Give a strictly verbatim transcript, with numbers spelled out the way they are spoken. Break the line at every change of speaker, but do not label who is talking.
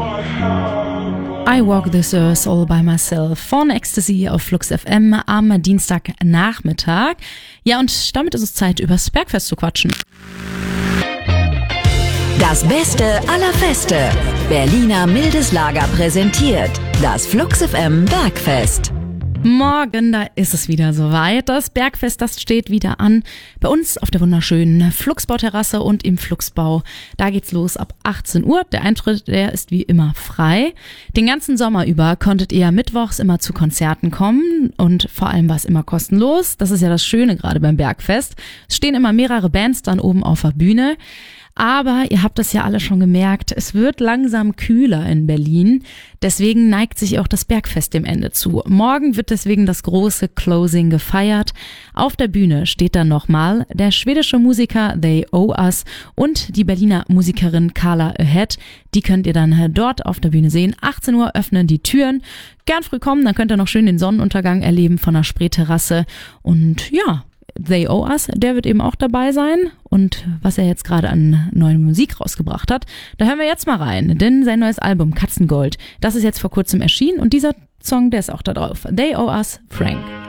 I Walk This Earth All By Myself von Ecstasy auf Flux F M am Dienstagnachmittag. Ja, und damit ist es Zeit, übers Bergfest zu quatschen.
Das Beste aller Feste. Berliner Mildes Lager präsentiert das Flux F M Bergfest.
Morgen, da ist es wieder soweit. Das Bergfest, das steht wieder an. Bei uns auf der wunderschönen Fluxbau-Terrasse und im Fluxbau. Da geht's los ab achtzehn Uhr. Der Eintritt, der ist wie immer frei. Den ganzen Sommer über konntet ihr mittwochs immer zu Konzerten kommen und vor allem war es immer kostenlos. Das ist ja das Schöne gerade beim Bergfest. Es stehen immer mehrere Bands dann oben auf der Bühne. Aber ihr habt das ja alle schon gemerkt, es wird langsam kühler in Berlin. Deswegen neigt sich auch das Bergfest dem Ende zu. Morgen wird deswegen das große Closing gefeiert. Auf der Bühne steht dann nochmal der schwedische Musiker They Owe Us und die Berliner Musikerin Carla Ahead. Die könnt ihr dann dort auf der Bühne sehen. achtzehn Uhr öffnen die Türen. Gern früh kommen, dann könnt ihr noch schön den Sonnenuntergang erleben von der Spreeterrasse. Und ja, They Owe Us, der wird eben auch dabei sein. Und was er jetzt gerade an neue Musik rausgebracht hat, da hören wir jetzt mal rein. Denn sein neues Album Katzengold, das ist jetzt vor kurzem erschienen und dieser Song, der ist auch da drauf. They Owe Us, Frank.